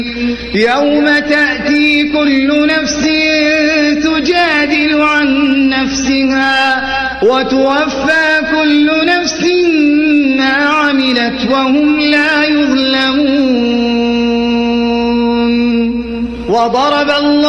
يوم تأتي كل نفس تجادل عن نفسها وتوفى كل نفس ما عملت وهم لا يظلمون. وضرب الله